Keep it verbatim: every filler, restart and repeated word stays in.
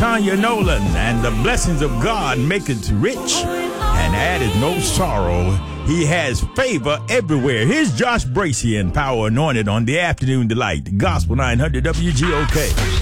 Tanya Nolan, and the blessings of God make it rich and added no sorrow. He has favor everywhere. Here's Josh Bracey and Power Anointed on the Afternoon Delight, Gospel nine hundred W G O K.